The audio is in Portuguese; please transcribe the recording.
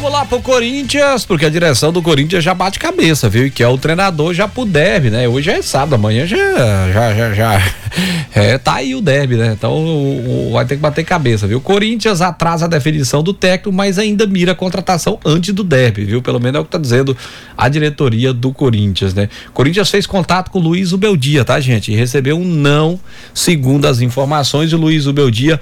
Vamos lá pro Corinthians, porque a direção do Corinthians já bate cabeça, viu? E que é o treinador já pro derby, né? Hoje é sábado, amanhã já tá aí o derby, né? Então vai ter que bater cabeça, viu? O Corinthians atrasa a definição do técnico, mas ainda mira a contratação antes do derby, viu? Pelo menos é o que tá dizendo a diretoria do Corinthians, né? O Corinthians fez contato com o Luiz Ubeldia, tá, gente? E recebeu um não, segundo as informações, o Luiz Ubeldia